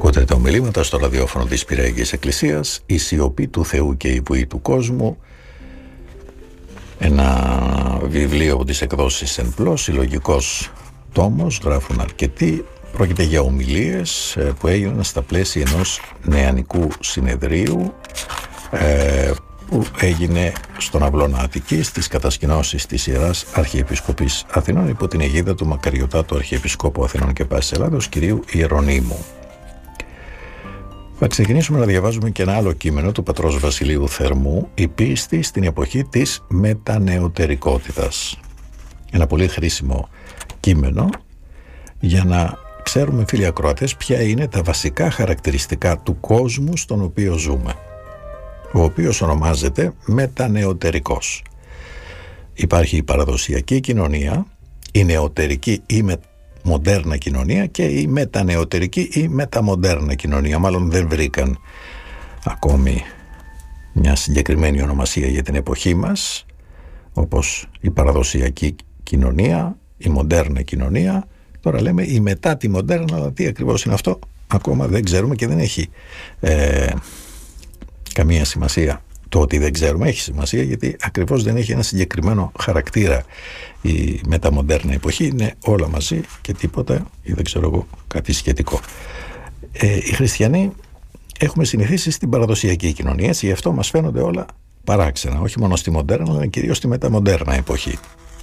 Ακούτε τα ομιλήματα στο ραδιόφωνο της Πυραϊκής Εκκλησίας, η σιωπή του Θεού και η βουή του κόσμου. Ένα βιβλίο από τις εκδόσεις Εν Πλώ, συλλογικός τόμος, γράφουν αρκετοί. Πρόκειται για ομιλίες που έγιναν στα πλαίσια ενός νεανικού συνεδρίου που έγινε στον Αυλώνα Αττικής στις κατασκηνώσεις της Ιεράς Αρχιεπισκοπής Αθηνών υπό την αιγίδα του μακαριωτάτου Αρχιεπισκόπου Αθηνών και Πάσης Ελλάδος, κυρίου Ιερονύμου. Θα ξεκινήσουμε να διαβάζουμε και ένα άλλο κείμενο του πατρός Βασιλείου Θερμού, η πίστη στην εποχή της μετανεωτερικότητας. Ένα πολύ χρήσιμο κείμενο για να ξέρουμε, φίλοι ακροατές, ποια είναι τα βασικά χαρακτηριστικά του κόσμου στον οποίο ζούμε, ο οποίος ονομάζεται μετανεωτερικός. Υπάρχει η παραδοσιακή κοινωνία, η νεωτερική ή μοντέρνα κοινωνία και η μετανεωτερική ή μεταμοντέρνα κοινωνία. Μάλλον δεν βρήκαν ακόμη μια συγκεκριμένη ονομασία για την εποχή μας, όπως η παραδοσιακή κοινωνία, η μοντέρνα κοινωνία. Τώρα λέμε η μετά τη μοντέρνα, αλλά τι ακριβώς είναι αυτό ακόμα δεν ξέρουμε και δεν έχει καμία σημασία. Το ότι δεν ξέρουμε έχει σημασία, γιατί ακριβώς δεν έχει ένα συγκεκριμένο χαρακτήρα. Η μεταμοντέρνα εποχή είναι όλα μαζί και τίποτα, ή δεν ξέρω εγώ, κάτι σχετικό. Οι χριστιανοί έχουμε συνηθίσει στην παραδοσιακή κοινωνία, έτσι γι' αυτό μας φαίνονται όλα παράξενα, όχι μόνο στη μοντέρνα, αλλά κυρίως στη μεταμοντέρνα εποχή.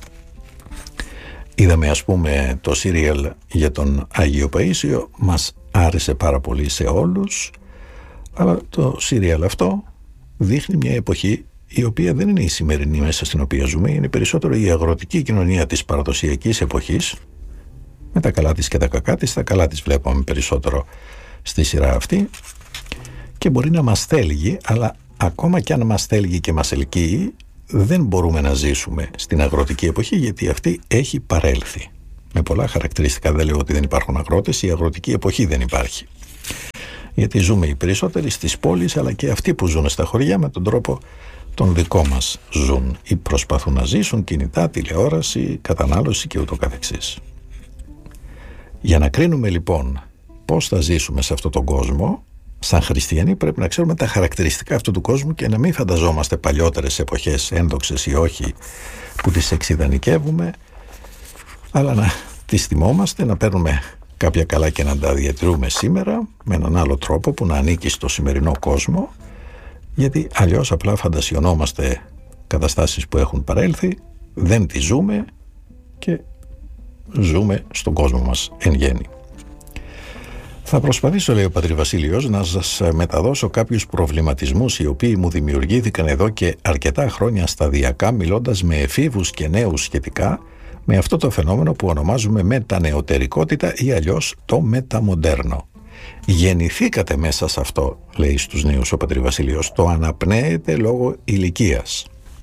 Είδαμε, ας πούμε, το σύριαλ για τον Άγιο Παΐσιο, μας άρεσε πάρα πολύ σε όλους, αλλά το σύριαλ αυτό δείχνει μια εποχή η οποία δεν είναι η σημερινή μέσα στην οποία ζούμε, είναι περισσότερο η αγροτική κοινωνία της παραδοσιακής εποχής, με τα καλά της και τα κακά της. Τα καλά της βλέπαμε περισσότερο στη σειρά αυτή και μπορεί να μας θέλγει, αλλά ακόμα και αν μας θέλγει και μας ελκύει, δεν μπορούμε να ζήσουμε στην αγροτική εποχή, γιατί αυτή έχει παρέλθει. Με πολλά χαρακτηριστικά, δεν λέω ότι δεν υπάρχουν αγρότες, η αγροτική εποχή δεν υπάρχει. Γιατί ζούμε οι περισσότεροι στις πόλεις, αλλά και αυτοί που ζουν στα χωριά με τον τρόπο τον δικό μας ζουν ή προσπαθούν να ζήσουν, κινητά, τηλεόραση, κατανάλωση και ούτω καθεξής. Για να κρίνουμε λοιπόν πώς θα ζήσουμε σε αυτόν τον κόσμο, σαν χριστιανοί πρέπει να ξέρουμε τα χαρακτηριστικά αυτού του κόσμου και να μην φανταζόμαστε παλιότερες εποχές, ένδοξες ή όχι, που τις εξιδανικεύουμε, αλλά να τις θυμόμαστε, να παίρνουμε κάποια καλά και να τα διατηρούμε σήμερα με έναν άλλο τρόπο που να ανήκει στο σημερινό κόσμο, γιατί αλλιώς απλά φαντασιωνόμαστε καταστάσεις που έχουν παρέλθει, δεν τις ζούμε και ζούμε στον κόσμο μας εν γέννη. Θα προσπαθήσω, λέει ο πατήρ Βασίλειος, να σας μεταδώσω κάποιους προβληματισμούς οι οποίοι μου δημιουργήθηκαν εδώ και αρκετά χρόνια σταδιακά, μιλώντας με εφήβους και νέους σχετικά με αυτό το φαινόμενο που ονομάζουμε μετανεωτερικότητα ή αλλιώς το μεταμοντέρνο. Γεννηθήκατε μέσα σε αυτό, λέει στους νέους ο πατήρ Βασίλειος, το αναπνέετε λόγω ηλικίας.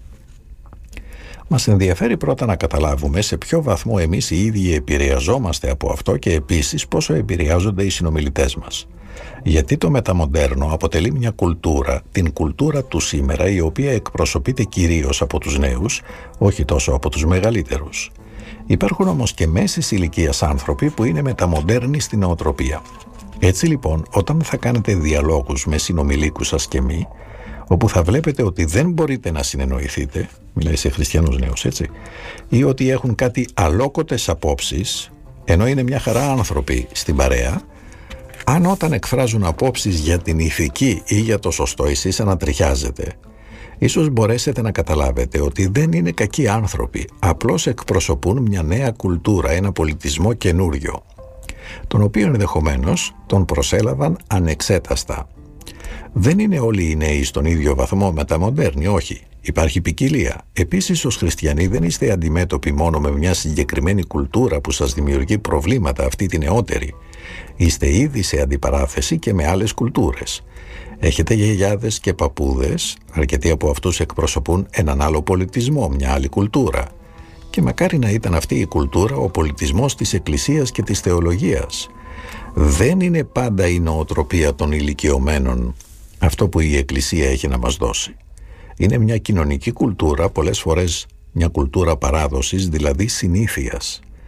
Μας ενδιαφέρει πρώτα να καταλάβουμε σε ποιο βαθμό εμείς οι ίδιοι επηρεαζόμαστε από αυτό και επίσης πόσο επηρεάζονται οι συνομιλητές μας. Γιατί το μεταμοντέρνο αποτελεί μια κουλτούρα, την κουλτούρα του σήμερα, η οποία εκπροσωπείται κυρίως από τους νέους, όχι τόσο από τους μεγαλύτερους. Υπάρχουν όμως και μέσης ηλικίας άνθρωποι που είναι μεταμοντέρνοι στην νοοτροπία. Έτσι λοιπόν, όταν θα κάνετε διαλόγους με συνομιλίκους σας και μη, όπου θα βλέπετε ότι δεν μπορείτε να συνεννοηθείτε, μιλάει σε χριστιανούς νέους, έτσι, ή ότι έχουν κάτι αλόκοτες απόψεις, ενώ είναι μια χαρά άνθρωποι στην παρέα, αν όταν εκφράζουν απόψεις για την ηθική ή για το σωστό εσείς ανατριχιάζετε, ίσως μπορέσετε να καταλάβετε ότι δεν είναι κακοί άνθρωποι, απλώς εκπροσωπούν μια νέα κουλτούρα, ένα πολιτισμό καινούριο, τον οποίο ενδεχομένως τον προσέλαβαν ανεξέταστα. Δεν είναι όλοι οι νέοι στον ίδιο βαθμό μεταμοντέρνοι, όχι. Υπάρχει ποικιλία. Επίσης, ως χριστιανοί δεν είστε αντιμέτωποι μόνο με μια συγκεκριμένη κουλτούρα που σας δημιουργεί προβλήματα, αυτή τη νεότερη. Είστε ήδη σε αντιπαράθεση και με άλλες κουλτούρες. Έχετε γιαγιάδες και παππούδες, αρκετοί από αυτούς εκπροσωπούν έναν άλλο πολιτισμό, μια άλλη κουλτούρα. Και μακάρι να ήταν αυτή η κουλτούρα ο πολιτισμός της Εκκλησίας και της θεολογίας. Δεν είναι πάντα η νοοτροπία των ηλικιωμένων αυτό που η Εκκλησία έχει να μας δώσει. Είναι μια κοινωνική κουλτούρα, πολλές φορές μια κουλτούρα παράδοσης, δηλαδή συνήθειας.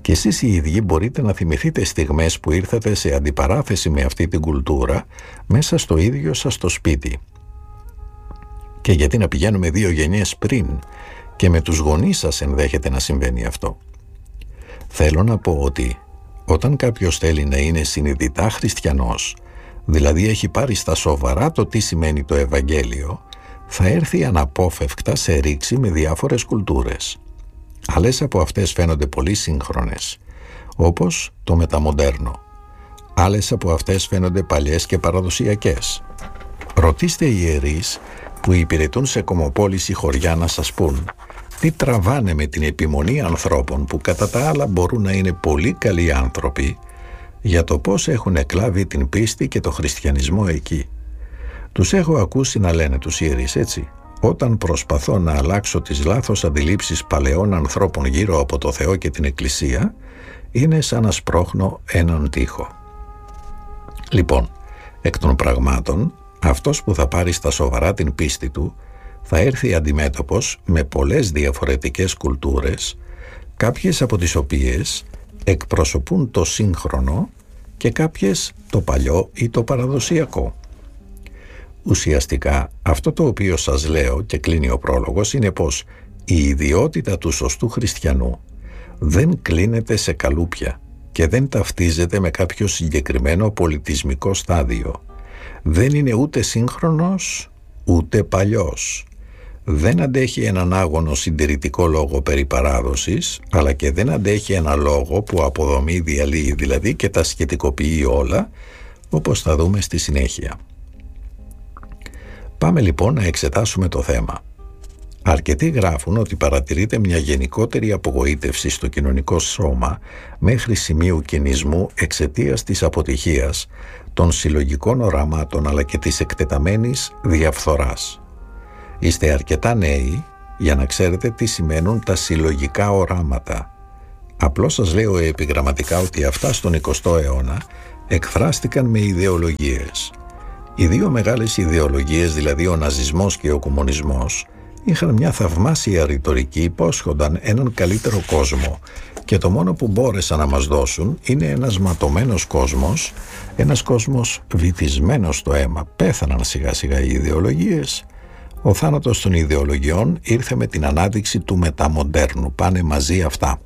Και εσείς οι ίδιοι μπορείτε να θυμηθείτε στιγμές που ήρθατε σε αντιπαράθεση με αυτή την κουλτούρα μέσα στο ίδιο σας το σπίτι. Και γιατί να πηγαίνουμε 2 γενιές πριν, και με τους γονείς σας ενδέχεται να συμβαίνει αυτό. Θέλω να πω ότι όταν κάποιος θέλει να είναι συνειδητά χριστιανός, δηλαδή έχει πάρει στα σοβαρά το τι σημαίνει το Ευαγγέλιο, θα έρθει αναπόφευκτα σε ρήξη με διάφορες κουλτούρες. Άλλες από αυτές φαίνονται πολύ σύγχρονες, όπως το μεταμοντέρνο. Άλλες από αυτές φαίνονται παλιές και παραδοσιακές. Ρωτήστε ιερείς που υπηρετούν σε κομοπόλεις ή χωριά να σας πούν τι τραβάνε με την επιμονή ανθρώπων που κατά τα άλλα μπορούν να είναι πολύ καλοί άνθρωποι για το πώς έχουν εκλάβει την πίστη και το χριστιανισμό εκεί. Τους έχω ακούσει να λένε τους ιερείς έτσι: όταν προσπαθώ να αλλάξω τις λάθος αντιλήψεις παλαιών ανθρώπων γύρω από το Θεό και την Εκκλησία, είναι σαν να σπρώχνω έναν τοίχο. Λοιπόν, εκ των πραγμάτων, αυτός που θα πάρει στα σοβαρά την πίστη του θα έρθει αντιμέτωπος με πολλές διαφορετικές κουλτούρες, κάποιες από τις οποίες εκπροσωπούν το σύγχρονο και κάποιες το παλιό ή το παραδοσιακό. Ουσιαστικά αυτό το οποίο σας λέω, και κλείνει ο πρόλογος, είναι πως η ιδιότητα του σωστού χριστιανού δεν κλείνεται σε καλούπια και δεν ταυτίζεται με κάποιο συγκεκριμένο πολιτισμικό στάδιο. Δεν είναι ούτε σύγχρονος ούτε παλιός. Δεν αντέχει έναν άγωνο συντηρητικό λόγο περί παράδοσης, αλλά και δεν αντέχει ένα λόγο που αποδομεί, διαλύει δηλαδή και τα σχετικοποιεί όλα, όπως θα δούμε στη συνέχεια. Πάμε λοιπόν να εξετάσουμε το θέμα. Αρκετοί γράφουν ότι παρατηρείται μια γενικότερη απογοήτευση στο κοινωνικό σώμα μέχρι σημείου κινησμού εξαιτίας της αποτυχίας των συλλογικών οραμάτων αλλά και της εκτεταμένης διαφθοράς. Είστε αρκετά νέοι για να ξέρετε τι σημαίνουν τα συλλογικά οράματα. Απλώς σας λέω επιγραμματικά ότι αυτά στον 20ο αιώνα εκφράστηκαν με ιδεολογίες. Οι δύο μεγάλες ιδεολογίες, δηλαδή ο ναζισμός και ο κομμουνισμός, είχαν μια θαυμάσια ρητορική, υπόσχονταν έναν καλύτερο κόσμο και το μόνο που μπόρεσαν να μας δώσουν είναι ένας ματωμένος κόσμος, ένας κόσμος βυθισμένος στο αίμα. Πέθαναν σιγά σιγά οι ιδεολογίες. Ο θάνατος των ιδεολογιών ήρθε με την ανάδειξη του μεταμοντέρνου. Πάνε μαζί αυτά.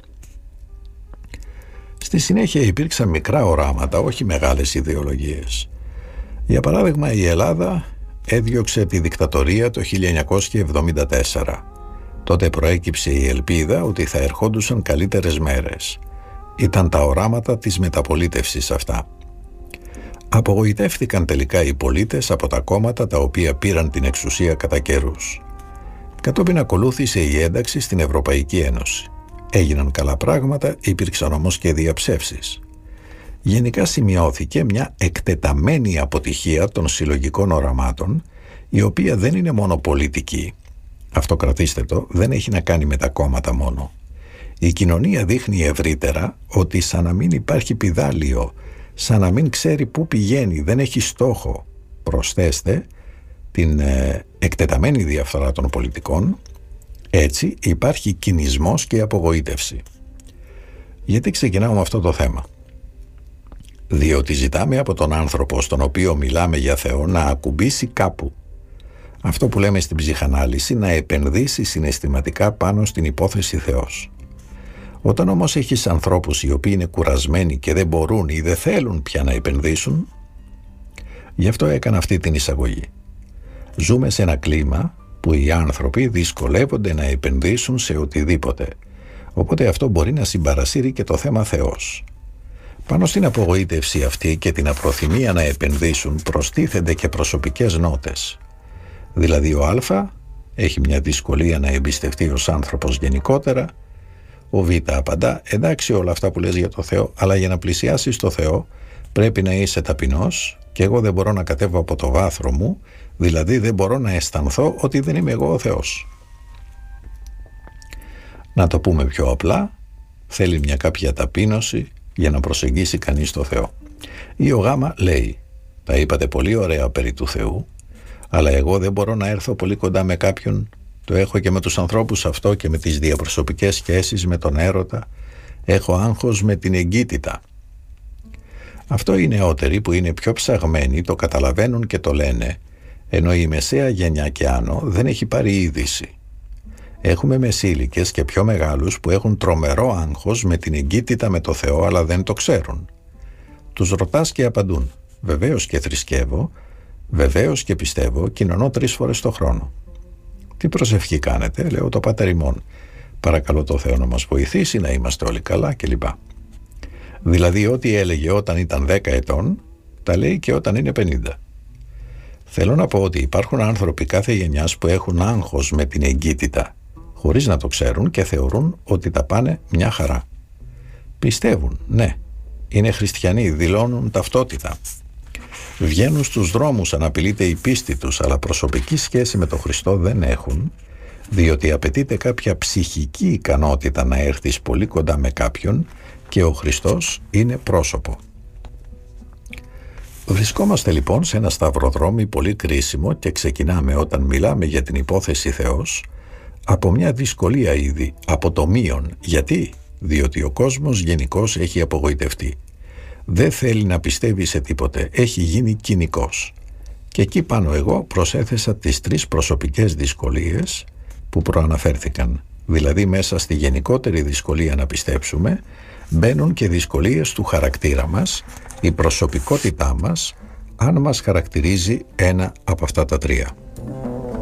Στη συνέχεια υπήρξαν μικρά οράματα, όχι μεγάλες ιδεολογίες. Για παράδειγμα, η Ελλάδα έδιωξε τη δικτατορία το 1974. Τότε προέκυψε η ελπίδα ότι θα ερχόντουσαν καλύτερες μέρες. Ήταν τα οράματα της μεταπολίτευσης αυτά. Απογοητεύτηκαν τελικά οι πολίτες από τα κόμματα τα οποία πήραν την εξουσία κατά καιρούς. Κατόπιν ακολούθησε η ένταξη στην Ευρωπαϊκή Ένωση. Έγιναν καλά πράγματα, υπήρξαν όμως και διαψεύσεις. Γενικά σημειώθηκε μια εκτεταμένη αποτυχία των συλλογικών οραμάτων, η οποία δεν είναι μόνο πολιτική. Αυτό κρατήστε το, δεν έχει να κάνει με τα κόμματα μόνο. Η κοινωνία δείχνει ευρύτερα ότι σαν να μην υπάρχει πηδάλιο, σαν να μην ξέρει πού πηγαίνει, δεν έχει στόχο. Προσθέστε την εκτεταμένη διαφθορά των πολιτικών. Έτσι υπάρχει κινησμός και απογοήτευση. Γιατί ξεκινάω με αυτό το θέμα? Διότι ζητάμε από τον άνθρωπο στον οποίο μιλάμε για Θεό να ακουμπήσει κάπου. Αυτό που λέμε στην ψυχανάλυση, να επενδύσει συναισθηματικά πάνω στην υπόθεση Θεός. Όταν όμως έχεις ανθρώπους οι οποίοι είναι κουρασμένοι και δεν μπορούν ή δεν θέλουν πια να επενδύσουν, γι' αυτό έκανα αυτή την εισαγωγή. Ζούμε σε ένα κλίμα που οι άνθρωποι δυσκολεύονται να επενδύσουν σε οτιδήποτε. Οπότε αυτό μπορεί να συμπαρασύρει και το θέμα Θεός. Πάνω στην απογοήτευση αυτή και την απροθυμία να επενδύσουν προστίθενται και προσωπικές νότες. Δηλαδή ο Α έχει μια δυσκολία να εμπιστευτεί ως άνθρωπος γενικότερα, ο Β απαντά: εντάξει όλα αυτά που λες για το Θεό, αλλά για να πλησιάσεις το Θεό πρέπει να είσαι ταπεινός και εγώ δεν μπορώ να κατέβω από το βάθρο μου, δηλαδή δεν μπορώ να αισθανθώ ότι δεν είμαι εγώ ο Θεός. Να το πούμε πιο απλά, θέλει μια κάποια ταπείνωση για να προσεγγίσει κανείς το Θεό. Ή ο Γ λέει: τα είπατε πολύ ωραία περί του Θεού, αλλά εγώ δεν μπορώ να έρθω πολύ κοντά με κάποιον. Το έχω και με τους ανθρώπους αυτό και με τις διαπροσωπικές σχέσεις, με τον έρωτα. Έχω άγχος με την εγκύτητα. Αυτό οι νεότεροι που είναι πιο ψαγμένοι το καταλαβαίνουν και το λένε, ενώ η μεσαία γενιά και άνω δεν έχει πάρει είδηση. Έχουμε μεσήλικες και πιο μεγάλους που έχουν τρομερό άγχος με την εγκύτητα με το Θεό, αλλά δεν το ξέρουν. Τους ρωτάς και απαντούν, βεβαίως και θρησκεύω, βεβαίως και πιστεύω, κοινωνώ 3 φορές το χρόνο. Τι προσευχή κάνετε? Λέω το Πάτερ ημών. Παρακαλώ το Θεό να μας βοηθήσει, να είμαστε όλοι καλά κλπ. Δηλαδή ό,τι έλεγε όταν ήταν 10 ετών, τα λέει και όταν είναι 50. Θέλω να πω ότι υπάρχουν άνθρωποι κάθε γενιάς που έχουν άγχος με την εγκύτητα, χωρίς να το ξέρουν και θεωρούν ότι τα πάνε μια χαρά. Πιστεύουν, ναι, είναι χριστιανοί, δηλώνουν ταυτότητα. Βγαίνουν στους δρόμους αν απειλείται η πίστη τους, αλλά προσωπική σχέση με τον Χριστό δεν έχουν, διότι απαιτείται κάποια ψυχική ικανότητα να έρθεις πολύ κοντά με κάποιον και ο Χριστός είναι πρόσωπο. Βρισκόμαστε λοιπόν σε ένα σταυροδρόμι πολύ κρίσιμο και ξεκινάμε όταν μιλάμε για την υπόθεση Θεός από μια δυσκολία ήδη, από το μείον. Γιατί? Διότι ο κόσμος γενικώς έχει απογοητευτεί. Δεν θέλει να πιστεύει σε τίποτε, έχει γίνει κοινικός. Και εκεί πάνω εγώ προσέθεσα τις 3 προσωπικές δυσκολίες που προαναφέρθηκαν. Δηλαδή μέσα στη γενικότερη δυσκολία να πιστέψουμε μπαίνουν και δυσκολίες του χαρακτήρα μας, η προσωπικότητά μας, αν μας χαρακτηρίζει ένα από αυτά τα 3.